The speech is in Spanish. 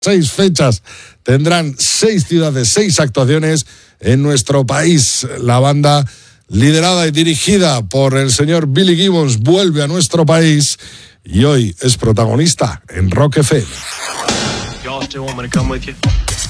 6 fechas. Tendrán 6 ciudades, 6 actuaciones en nuestro país. La banda, liderada y dirigida por el señor Billy Gibbons, vuelve a nuestro país y hoy es protagonista en Rock FM. Y'all still want me to come with you?